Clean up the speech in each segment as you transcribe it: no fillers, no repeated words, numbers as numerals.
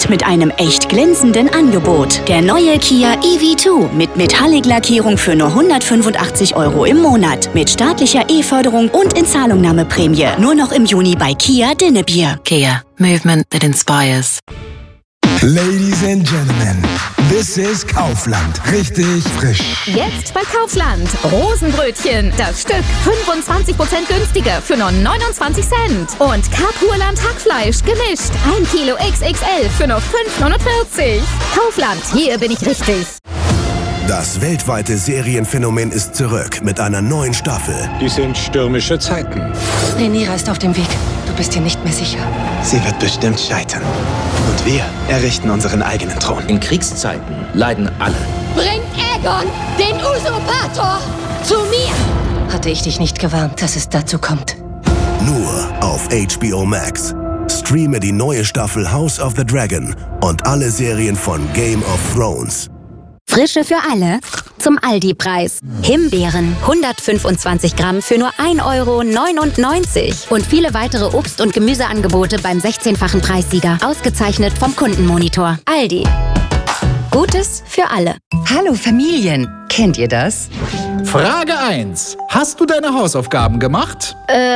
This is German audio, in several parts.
mit einem echt glänzenden Angebot. Der neue Kia EV2 mit Metallic-Lackierung für nur 185 € im Monat. Mit staatlicher E-Förderung und Inzahlungnahmeprämie. Nur noch im Juni bei Kia Dinnebier. Kia. Movement that inspires. Ladies and Gentlemen, this is Kaufland. Richtig frisch. Jetzt bei Kaufland. Rosenbrötchen. Das Stück 25% günstiger für nur 29 Cent. Und Kapurland Hackfleisch gemischt. 1 Kilo XXL für nur 5,49 €. Kaufland, hier bin ich richtig. Das weltweite Serienphänomen ist zurück mit einer neuen Staffel. Dies sind stürmische Zeiten. Rhaenyra ist auf dem Weg. Du bist dir nicht mehr sicher. Sie wird bestimmt scheitern. Und wir errichten unseren eigenen Thron. In Kriegszeiten leiden alle. Bringt Aegon, den Usurpator, zu mir. Hatte ich dich nicht gewarnt, dass es dazu kommt? Nur auf HBO Max. Streame die neue Staffel House of the Dragon und alle Serien von Game of Thrones. Frische für alle zum Aldi-Preis. Himbeeren 125 Gramm für nur 1,99 € und viele weitere Obst- und Gemüseangebote beim 16-fachen Preissieger. Ausgezeichnet vom Kundenmonitor. Aldi. Gutes für alle. Hallo Familien, kennt ihr das? Frage 1. Hast du deine Hausaufgaben gemacht?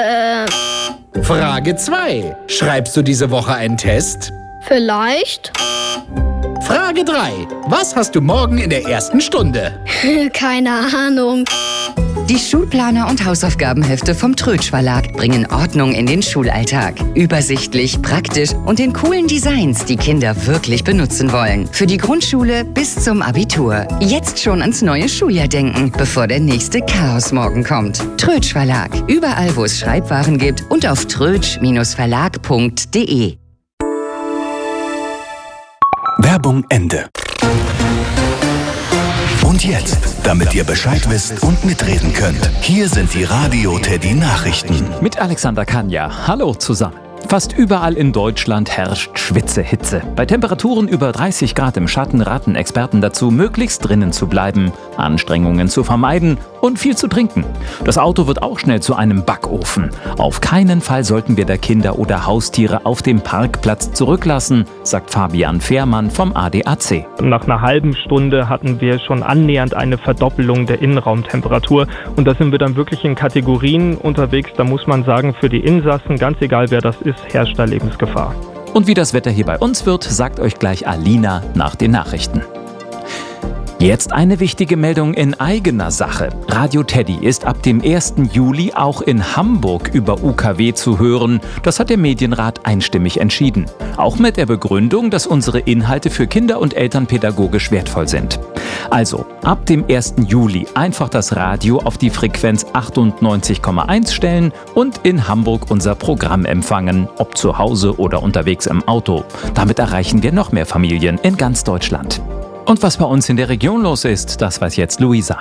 Frage 2. Schreibst du diese Woche einen Test? Vielleicht. Frage 3. Was hast du morgen in der ersten Stunde? Keine Ahnung. Die Schulplaner und Hausaufgabenhefte vom Trötsch Verlag bringen Ordnung in den Schulalltag. Übersichtlich, praktisch und in coolen Designs, die Kinder wirklich benutzen wollen. Für die Grundschule bis zum Abitur. Jetzt schon ans neue Schuljahr denken, bevor der nächste Chaosmorgen kommt. Trötsch Verlag. Überall, wo es Schreibwaren gibt und auf trötsch-verlag.de. Werbung Ende. Und jetzt, damit ihr Bescheid wisst und mitreden könnt, hier sind die Radio Teddy Nachrichten. Mit Alexander Kanja. Hallo zusammen. Fast überall in Deutschland herrscht Schwitzehitze. Bei Temperaturen über 30 Grad im Schatten raten Experten dazu, möglichst drinnen zu bleiben, Anstrengungen zu vermeiden und viel zu trinken. Das Auto wird auch schnell zu einem Backofen. Auf keinen Fall sollten wir da Kinder oder Haustiere auf dem Parkplatz zurücklassen, sagt Fabian Fehrmann vom ADAC. Nach einer halben Stunde hatten wir schon annähernd eine Verdoppelung der Innenraumtemperatur. Und da sind wir dann wirklich in Kategorien unterwegs. Da muss man sagen, für die Insassen, ganz egal wer das ist, herrscht da Lebensgefahr. Und wie das Wetter hier bei uns wird, sagt euch gleich Alina nach den Nachrichten. Jetzt eine wichtige Meldung in eigener Sache. Radio Teddy ist ab dem 1. Juli auch in Hamburg über UKW zu hören. Das hat der Medienrat einstimmig entschieden. Auch mit der Begründung, dass unsere Inhalte für Kinder und Eltern pädagogisch wertvoll sind. Also, ab dem 1. Juli einfach das Radio auf die Frequenz 98,1 stellen und in Hamburg unser Programm empfangen, ob zu Hause oder unterwegs im Auto. Damit erreichen wir noch mehr Familien in ganz Deutschland. Und was bei uns in der Region los ist, das weiß jetzt Luisa.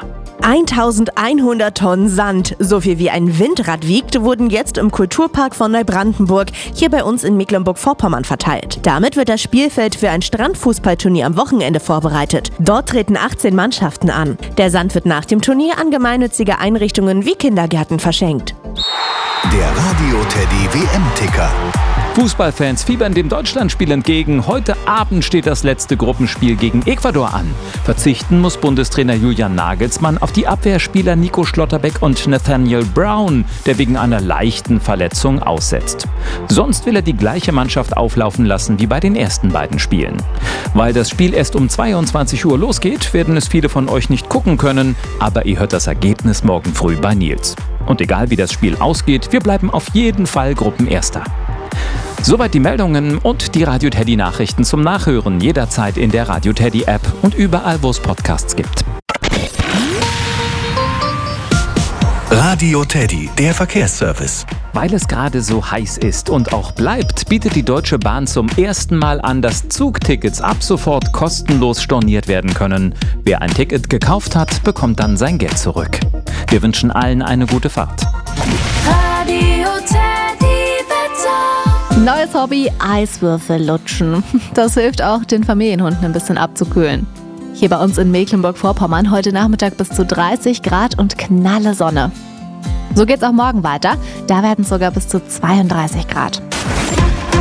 1100 Tonnen Sand, so viel wie ein Windrad wiegt, wurden jetzt im Kulturpark von Neubrandenburg, hier bei uns in Mecklenburg-Vorpommern, verteilt. Damit wird das Spielfeld für ein Strandfußballturnier am Wochenende vorbereitet. Dort treten 18 Mannschaften an. Der Sand wird nach dem Turnier an gemeinnützige Einrichtungen wie Kindergärten verschenkt. Der Radio Teddy WM-Ticker. Fußballfans fiebern dem Deutschlandspiel entgegen. Heute Abend steht das letzte Gruppenspiel gegen Ecuador an. Verzichten muss Bundestrainer Julian Nagelsmann auf die Abwehrspieler Nico Schlotterbeck und Nathaniel Brown, der wegen einer leichten Verletzung aussetzt. Sonst will er die gleiche Mannschaft auflaufen lassen wie bei den ersten beiden Spielen. Weil das Spiel erst um 22 Uhr losgeht, werden es viele von euch nicht gucken können, aber ihr hört das Ergebnis morgen früh bei Nils. Und egal wie das Spiel ausgeht, wir bleiben auf jeden Fall Gruppenerster. Soweit die Meldungen und die Radio Teddy Nachrichten zum Nachhören jederzeit in der Radio Teddy App und überall, wo es Podcasts gibt. Radio Teddy, der Verkehrsservice. Weil es gerade so heiß ist und auch bleibt, bietet die Deutsche Bahn zum ersten Mal an, dass Zugtickets ab sofort kostenlos storniert werden können. Wer ein Ticket gekauft hat, bekommt dann sein Geld zurück. Wir wünschen allen eine gute Fahrt. Radio Teddy Wetter. Neues Hobby, Eiswürfel lutschen. Das hilft auch den Familienhunden ein bisschen abzukühlen. Hier bei uns in Mecklenburg-Vorpommern heute Nachmittag bis zu 30 Grad und knalle Sonne. So geht's auch morgen weiter. Da werden es sogar bis zu 32 Grad.